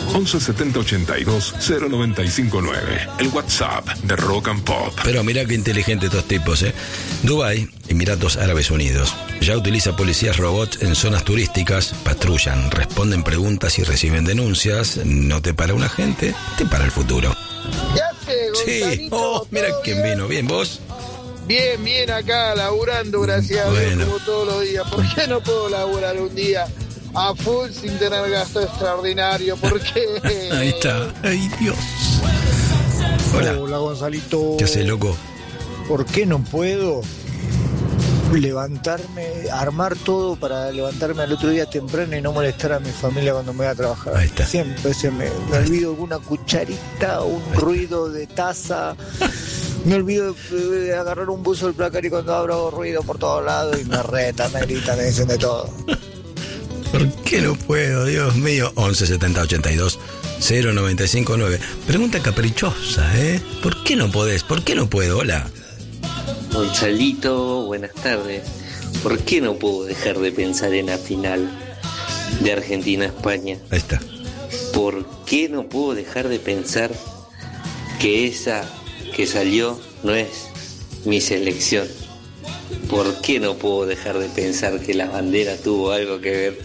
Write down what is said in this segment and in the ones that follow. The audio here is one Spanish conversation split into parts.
11 70 82 0959. El WhatsApp de Rock and Pop. Pero mira qué inteligente estos tipos, ¿eh? Dubái, Emiratos Árabes Unidos, ya utiliza policías robots en zonas turísticas, patrullan, responden preguntas y reciben denuncias. No te para un agente, te para el futuro. Ya sé, Sí, mira quién vino. Bien, ¿vos? Bien acá, laburando, gracias a Dios, como todos los días. ¿Por qué no puedo laburar un día a full sin tener gasto extraordinario? ¿Por qué? Ahí está. Ay, Dios. Hola. Hola, Gonzalito. ¿Qué haces, loco? ¿Por qué no puedo levantarme, armar todo para levantarme al otro día temprano y no molestar a mi familia cuando me voy a trabajar? Ahí está. Siempre me olvido alguna cucharita, un ruido de taza. Me olvido de agarrar un buzo del placar y cuando abro hago ruido por todos lados y me retan, me gritan, me dicen de todo. ¿Por qué no puedo? Dios mío. 11 70 82 0959. Pregunta caprichosa, ¿eh? ¿Por qué no podés? ¿Por qué no puedo? Hola. Gonzalito, buenas tardes. ¿Por qué no puedo dejar de pensar en la final de Argentina-España? Ahí está. ¿Por qué no puedo dejar de pensar que esa que salió no es mi selección? ¿Por qué no puedo dejar de pensar que la bandera tuvo algo que ver?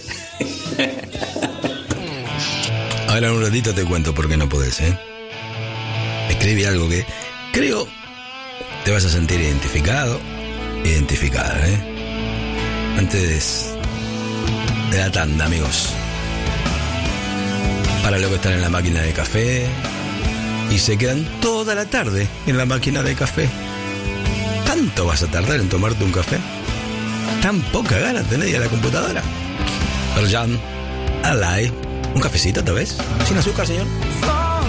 Ahora en un ratito te cuento por qué no podés, ¿eh? Escribí algo que creo te vas a sentir identificado, identificada, ¿eh? Antes de la tanda, amigos. Para los que están en la máquina de café y se quedan toda la tarde en la máquina de café. ¿Tanto vas a tardar en tomarte un café? ¿Tan poca ganas tenés de ir a la computadora? Pero ya, alay, un cafecito, ¿te ves? Sin azúcar, señor.